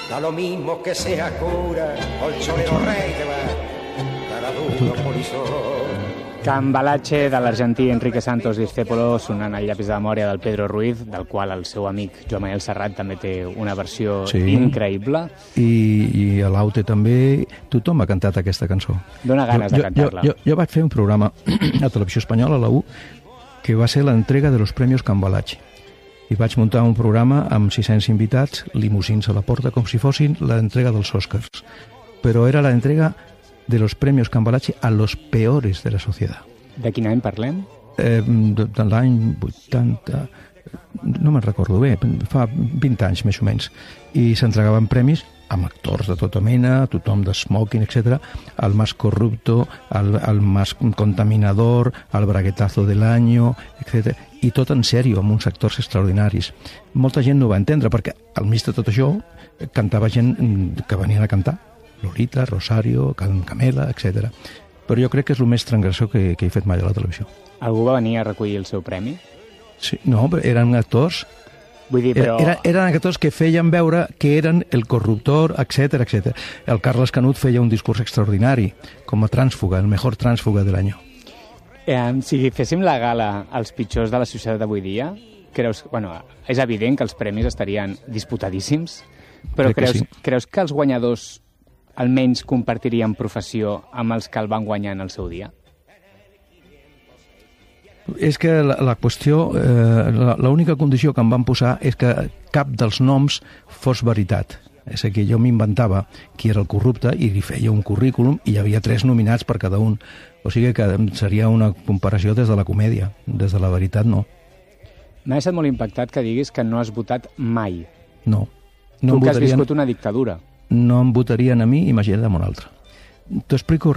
da lo mismo que sea cura o el cholero rey de va, cada duro polizón. Cambalache de l'argentí Enrique Santos Discépolo sonant al llapis de memòria del Pedro Ruiz, del qual el seu amic Joan Manuel Serrat també té una versió increïble. I a l'Aute també tothom ha cantat aquesta cançó. Dóna ganes de cantar-la. Jo vaig fer un programa a Televisió Espanyola, a la U, que va ser l'entrega de los premios Cambalache. I vaig muntar un programa amb 600 invitats, limusins a la porta, com si fossin l'entrega dels Oscars. Però era l'entrega de los premios Cambalache a los peores de la sociedad. De quin any parlem? De l'any 80... No me'n recordo bé, fa 20 anys més o menys. I s'entregaven premis amb actors de tota mena, tothom de smoking, etc. Al más corrupto, al más contaminador, al braguetazo del año, etc. I tot en sèrio, amb uns actors extraordinaris. Molta gent no va entendre, perquè al mig de tot això cantava gent que venien a cantar. Lolita, Rosario, Camela, etc. Però jo crec que és el més transgressor que he fet mai a la televisió. Algú va venir a recollir el seu premi? Sí, no, eren actors. Vull dir, però... Eren actors que feien veure que eren el corruptor, etc etc. El Carles Canut feia un discurs extraordinari, com a trànsfuga, el mejor trànsfuga de l'any. Si féssim la gala als pitjors de la societat d'avui dia, creus... Bueno, és evident que els premis estarien disputadíssims, però creus que els guanyadors almenys compartirien professió amb els que el van guanyar en el seu dia? És que la qüestió, l'única condició que em van posar és que cap dels noms fos veritat. És a dir, jo m'inventava qui era el corrupte i li feia un currículum i hi havia 3 nominats per cada un. O sigui que seria una comparació des de la comèdia, des de la veritat no. M'ha deixat molt impactat que diguis que no has votat mai. No. Tu que has viscut una dictadura. No em votarien a mi, imagina't a un altre. T'ho explico